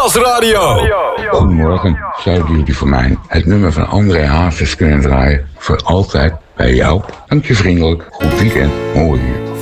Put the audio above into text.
Nieuwsradio. Goedemorgen, zouden jullie voor mij het nummer van André Hazes kunnen draaien? Voor altijd bij jou. Dank je vriendelijk. Goed weekend. Mooi.